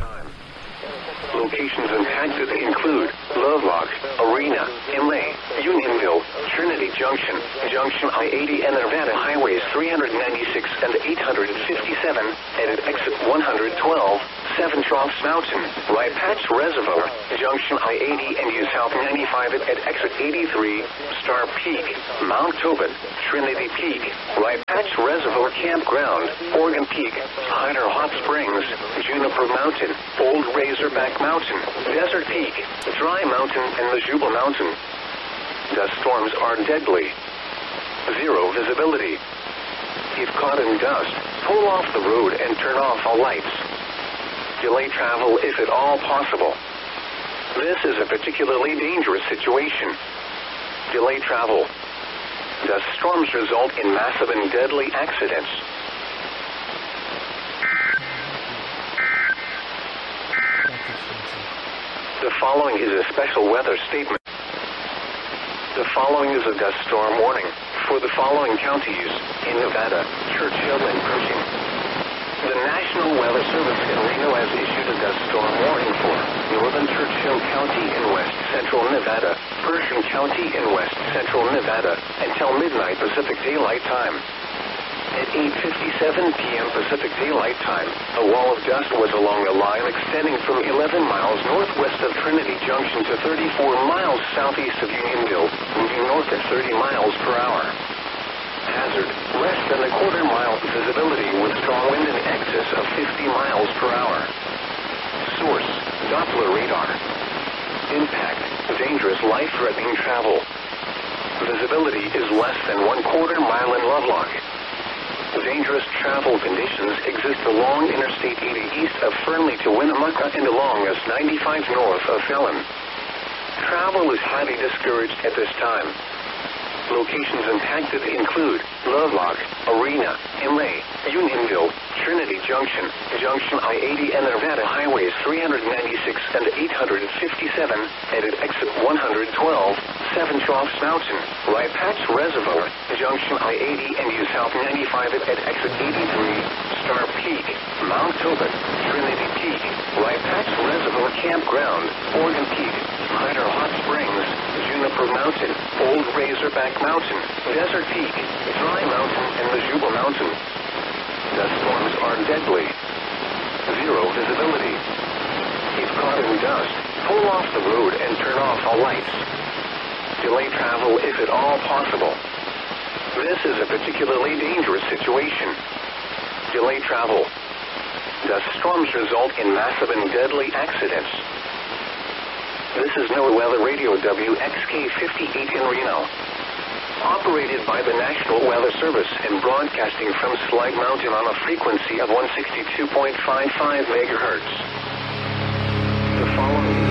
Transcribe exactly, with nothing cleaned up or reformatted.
Locations impacted include Lovelock, Arena, Inlay, Unionville, Trinity Junction, Junction I eighty and Nevada Highways three ninety-six and eight fifty-seven, and at exit one twelve, Seven Troughs Mountain, Right Patch Reservoir, Junction I eighty and U South ninety-five at exit eighty-three, Star Peak, Mount Tobin, Trinity Peak, Right Patch Reservoir Campground, Oregon Peak, Hyder Hot Springs, Juniper Mountain, Old Razorback Mountain, Desert Peak, Dry Mountain, and the Jubal Mountain. Dust storms are deadly. Zero visibility. If caught in dust, pull off the road and turn off all lights. Delay travel if at all possible. This is a particularly dangerous situation. Delay travel. Dust storms result in massive and deadly accidents. The following is a special weather statement. The following is a dust storm warning for the following counties in Nevada, Churchill, and Pershing. The National Weather Service in Reno has issued a dust storm warning for northern Churchill County in west central Nevada, Pershing County in west central Nevada, until midnight Pacific Daylight Time. At eight fifty-seven p m Pacific Daylight Time, a wall of dust was along a line extending from eleven miles northwest of Trinity Junction to thirty-four miles southeast of Unionville, moving north at thirty miles per hour. Hazard, less than a quarter mile visibility with strong wind in excess of fifty miles per hour. Source, Doppler radar. Impact, dangerous life-threatening travel. Visibility is less than one quarter mile in Lovelock. Dangerous travel conditions exist along Interstate eighty east of Fernley to Winnemucca and along S ninety-five north of Fallon. Travel is highly discouraged at this time. Locations impacted include Lovelock, Arena, Inlay, Unionville, Trinity Junction, Junction I eighty and Nevada Highways three ninety-six and eight fifty-seven, and at exit one twelve, Seven Troughs Mountain, Right Patch Reservoir, Junction I eighty and U South ninety-five at exit eighty-three, Star Peak, Mount Tobin, Trinity Peak, Right Patch Reservoir Campground, Oregon Peak, Hyder Hot Springs, Juniper Mountain, Old Razorback Mountain, Desert Peak, Dry Mountain, and the Jubal Mountain. Dust storms are deadly. Zero visibility. If caught in dust, pull off the road and turn off all lights. Delay travel if at all possible. This is a particularly dangerous situation. Delay travel. Dust storms result in massive and deadly accidents. This is NOAA Weather Radio W X K fifty-eight in Reno. Operated by the National Weather Service and broadcasting from Slag Mountain on a frequency of one sixty-two point five five megahertz. The following